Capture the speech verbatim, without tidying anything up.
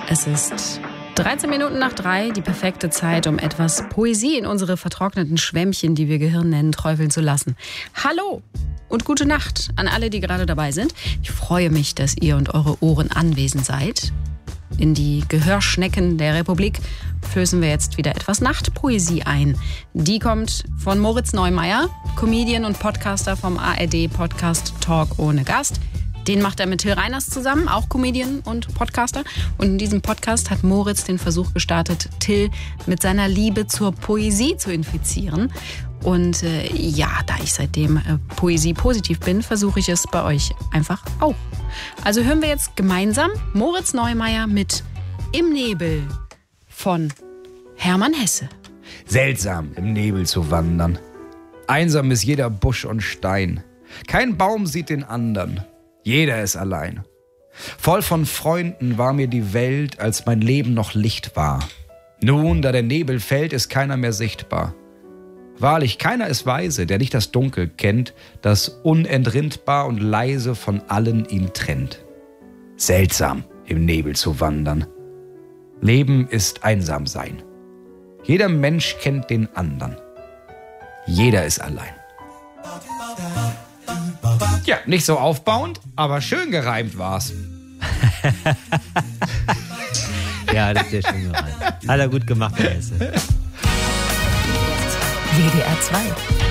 Es ist dreizehn Minuten nach drei, die perfekte Zeit, um etwas Poesie in unsere vertrockneten Schwämmchen, die wir Gehirn nennen, träufeln zu lassen. Hallo und gute Nacht an alle, die gerade dabei sind. Ich freue mich, dass ihr und eure Ohren anwesend seid. In die Gehörschnecken der Republik flößen wir jetzt wieder etwas Nachtpoesie ein. Die kommt von Moritz Neumeier, Comedian und Podcaster vom A R D-Podcast Talk ohne Gast. Den macht er mit Till Reiners zusammen, auch Comedian und Podcaster. Und in diesem Podcast hat Moritz den Versuch gestartet, Till mit seiner Liebe zur Poesie zu infizieren. Und äh, ja, da ich seitdem äh, Poesie positiv bin, versuche ich es bei euch einfach auch. Also hören wir jetzt gemeinsam Moritz Neumeier mit Im Nebel von Hermann Hesse. Seltsam, im Nebel zu wandern. Einsam ist jeder Busch und Stein. Kein Baum sieht den anderen. Jeder ist allein. Voll von Freunden war mir die Welt, als mein Leben noch Licht war. Nun, da der Nebel fällt, ist keiner mehr sichtbar. Wahrlich, keiner ist weise, der nicht das Dunkel kennt, das unentrinnbar und leise von allen ihn trennt. Seltsam, im Nebel zu wandern. Leben ist einsam sein. Jeder Mensch kennt den anderen. Jeder ist allein. Ja, nicht so aufbauend, aber schön gereimt war's. Ja, das ist ja schön gereimt. Hat er gut gemacht, der Hesse. W D R zwei